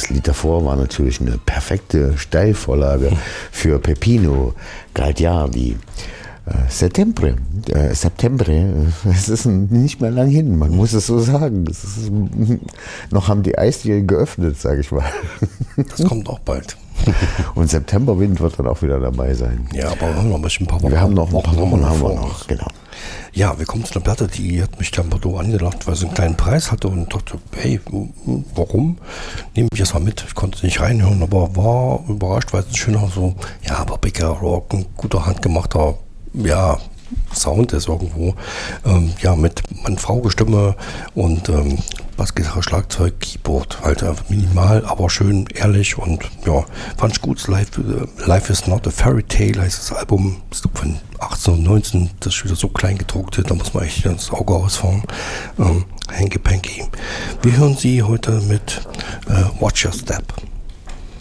das Lied davor war natürlich eine perfekte Steilvorlage für Peppino Gagliardi. Settembre, es ist nicht mehr lang hin, man muss es so sagen. Noch haben die Eisdielen geöffnet, sage ich mal. Das kommt auch bald. Und Septemberwind wird dann auch wieder dabei sein. Ja, aber wir haben noch ein paar Wochen. Wir haben noch ein paar Wochen, haben wir noch. Genau. Ja, wir kommen zu einer Platte, die hat mich dann Bordeaux angelacht, weil sie einen kleinen Preis hatte und dachte, hey, warum? Nehme ich das mal mit. Ich konnte nicht reinhören, aber war überrascht, weil es ein schöner so, ja, poppiger Rock, ein guter handgemachter, ja, Sound ist irgendwo, ja, mit Mann-Frau-Stimme und Bassgitarre, Schlagzeug, Keyboard, halt minimal, aber schön ehrlich und ja, fand ich gut. Life is not a Fairy Tale heißt das Album, ist von 1819, das ist wieder so klein gedruckt, da muss man echt das Auge ausfahren. Hanky Panky. Wir hören sie heute mit Watch Your Step.